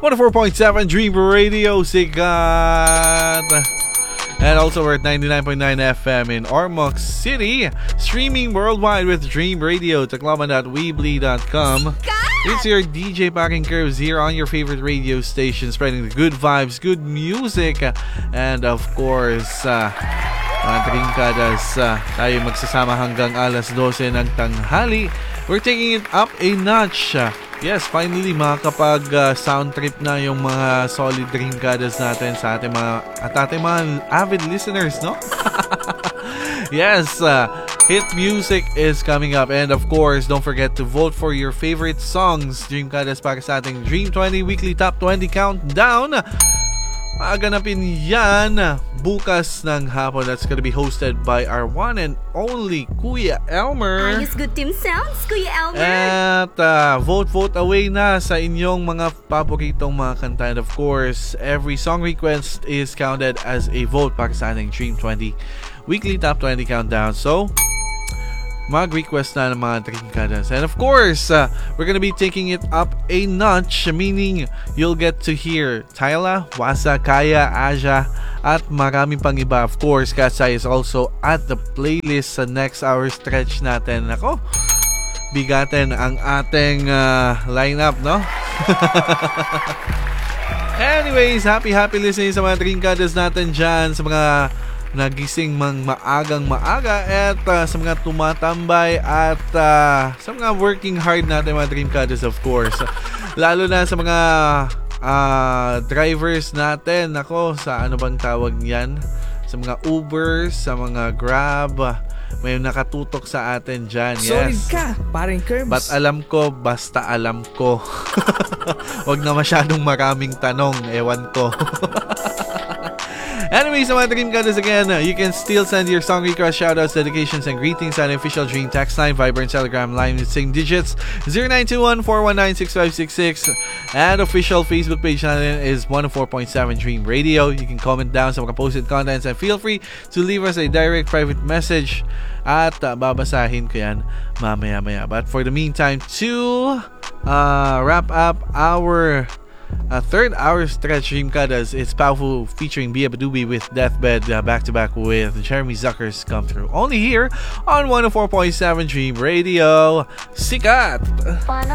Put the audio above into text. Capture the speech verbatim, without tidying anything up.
one oh four point seven Dream Radio, sikat. And also we're at ninety-nine point nine F M in Ormoc City. Streaming worldwide with Dream Radio, taklaman dot weebly dot com. It's your D J Packing Curves here on your favorite radio station, spreading the good vibes, good music, and of course, uh, mga Trinkadas, uh, tayo magsasama hanggang alas dose ng tanghali. We're taking it up a notch. Yes, finally makakapag uh, sound trip na yung mga solid Trinkadas natin sa ating mga at ating mga avid listeners, no? Yes, uh, hit music is coming up, and of course, don't forget to vote for your favorite songs. Dreamkadas para sa ating Dream twenty Weekly Top twenty Countdown. Maganapin yan bukas ng hapon. That's gonna be hosted by our one and only Kuya Elmer. Ayos, good team sounds, Kuya Elmer. At uh, vote, vote away na sa inyong mga paboritong mga kanta. And of course, every song request is counted as a vote para sa ating Dream twenty Weekly Top twenty Countdown. So, mag-request na ng mga Trinkadas. And of course, uh, we're gonna be taking it up a notch, meaning you'll get to hear Tyla, Wasa, Kaya, Aja, at maraming pang iba. Of course, Katsai is also at the playlist sa next hour stretch natin. Ako, bigatin ang ating uh, lineup, no? Anyways, happy happy listening sa mga Trinkadas natin dyan, sa mga nagising mang maagang maaga, at uh, sa mga tumatambay, at uh, sa mga working hard natin mga Dreamkadas, of course. Lalo na sa mga uh, drivers natin. Ako, sa ano bang tawag niyan? Sa mga Ubers, sa mga Grab, may nakatutok sa atin dyan. Yes. Solid ka, paring Curbs. But alam ko, basta alam ko. Wag na masyadong maraming tanong, ewan ko. Anyway, sa mga Dreamkadas again, you can still send your song requests, shoutouts, dedications, and greetings at official Dream text line, Viber, and Telegram line with same digits zero nine two one, four one nine, six five six six. And official Facebook page natin is one oh four point seven Dream Radio. You can comment down sa mga posted contents, and feel free to leave us a direct private message at uh, babasahin ko yan mamaya-maya. But for the meantime, to uh, wrap up our Uh, third hour stretch Dreamkadas, it's Powerful featuring Bia Badubi with Deathbed, uh, back to back with Jeremy Zuckers come through. Only here on one oh four point seven Dream Radio. Sikat!